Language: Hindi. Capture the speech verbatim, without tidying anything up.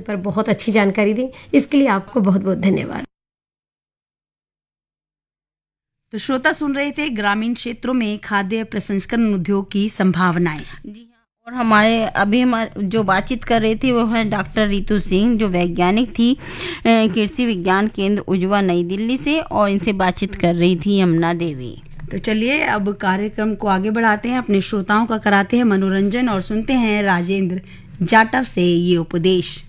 पर बहुत अच्छी जानकारी दी। इसके लिए आपको बहुत बहुत धन्यवाद। तो श्रोता सुन रहे थे ग्रामीण क्षेत्रों में खाद्य प्रसंस्करण उद्योग की संभावनाएं। जी हाँ, और हमारे अभी हमारे जो बातचीत कर रही थी वो है डॉक्टर रितु सिंह, जो वैज्ञानिक थी कृषि विज्ञान केंद्र उजवा नई दिल्ली से, और इनसे बातचीत कर रही थी यमुना देवी। तो चलिए अब कार्यक्रम को आगे बढ़ाते हैं, अपने श्रोताओं का कराते हैं मनोरंजन और सुनते हैं राजेंद्र जाटव से ये उपदेश।